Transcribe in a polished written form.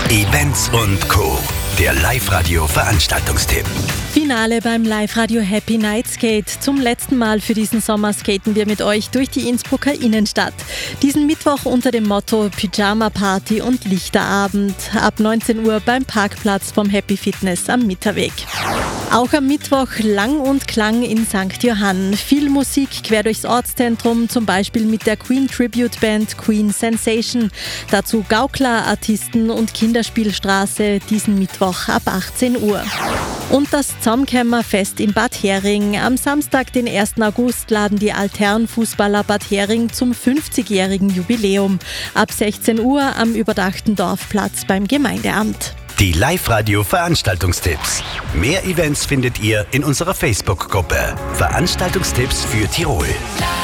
Events und Co. Der Live-Radio-Veranstaltungstipp. Finale beim Live-Radio Happy Night Skate. Zum letzten Mal für diesen Sommer skaten wir mit euch durch die Innsbrucker Innenstadt. Diesen Mittwoch unter dem Motto Pyjama-Party und Lichterabend. Ab 19 Uhr beim Parkplatz vom Happy Fitness am Mitterweg. Auch am Mittwoch Lang und Klang in St. Johann. Viel Musik quer durchs Ortszentrum, zum Beispiel mit der Queen Tribute Band Queen Sensation. Dazu Gaukler, Artisten und Kinderspielstraße diesen Mittwoch ab 18 Uhr. Und das Zamkämmerfest in Bad Hering. Am Samstag, den 1. August, laden die Altherrenfußballer Bad Hering zum 50-jährigen Jubiläum. Ab 16 Uhr am überdachten Dorfplatz beim Gemeindeamt. Die Live-Radio-Veranstaltungstipps. Mehr Events findet ihr in unserer Facebook-Gruppe. Veranstaltungstipps für Tirol.